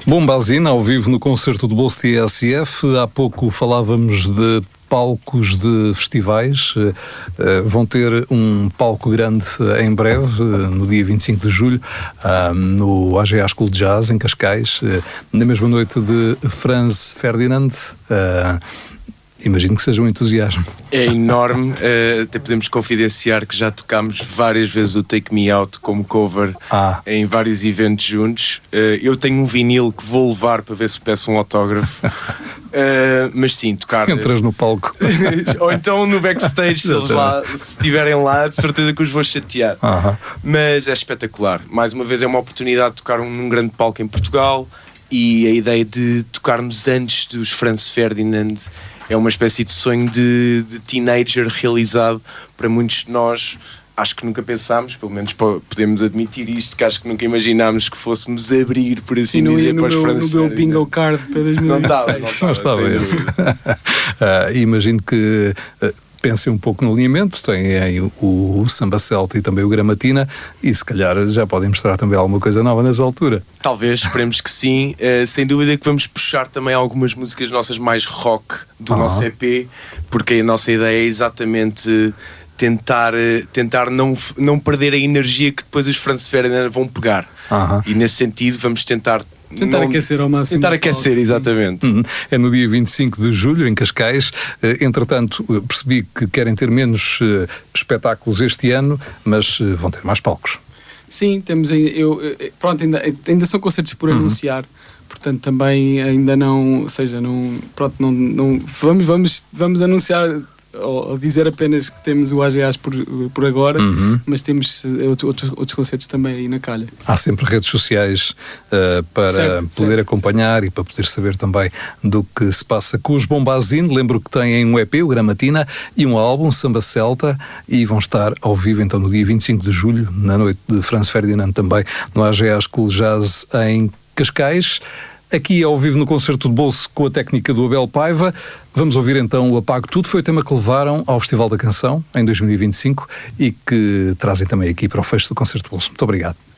Bombazina, ao vivo no concerto do Bolso TSF. Há pouco falávamos de palcos de festivais. Vão ter um palco grande em breve, no dia 25 de julho, no AGA School de Jazz, em Cascais, na mesma noite de Franz Ferdinand. Imagino que seja um entusiasmo. É enorme, até podemos confidenciar que já tocámos várias vezes o Take Me Out como cover em vários eventos juntos. Eu tenho um vinil que vou levar para ver se peço um autógrafo. Mas sim, tocar... Entras no palco. Ou então no backstage, se eles lá, se estiverem lá, de certeza que os vou chatear. Mas é espetacular. Mais uma vez é uma oportunidade de tocar num grande palco em Portugal, e a ideia de tocarmos antes dos Franz Ferdinand é uma espécie de sonho de teenager realizado para muitos de nós. Acho que nunca pensámos, pelo menos podemos admitir isto, que acho que nunca imaginámos que fôssemos abrir, por assim dizer, para os Franz Ferdinand. No meu bingo card para 2016. Não estava esse. Imagino que... pensem um pouco no alinhamento, tem aí o Samba Celta e também o Gramatina, e se calhar já podem mostrar também alguma coisa nova nessa altura. Talvez, esperemos que sim. Sem dúvida que vamos puxar também algumas músicas nossas mais rock do nosso EP, porque a nossa ideia é exatamente tentar não perder a energia que depois os Franz Ferdinand vão pegar. E nesse sentido vamos tentar aquecer ao máximo. Tentar aquecer, exatamente. É no dia 25 de julho, em Cascais. Entretanto, percebi que querem ter menos espetáculos este ano, mas vão ter mais palcos. Sim, temos ainda são concertos por anunciar, portanto também ainda não, ou seja, não vamos anunciar ou dizer apenas que temos o AGAs por agora, mas temos outros concertos também aí na calha. Há sempre redes sociais para poder acompanhar e para poder saber também do que se passa com os Bombazine. Lembro que têm um EP, o Gramatina, e um álbum, Samba Celta, e vão estar ao vivo então no dia 25 de julho, na noite de Franz Ferdinand, também no AGA School Jazz em Cascais. Aqui ao vivo no Concerto de Bolso com a técnica do Abel Paiva. Vamos ouvir então o Apago Tudo. Foi o tema que levaram ao Festival da Canção em 2025 e que trazem também aqui para o fecho do Concerto de Bolso. Muito obrigado.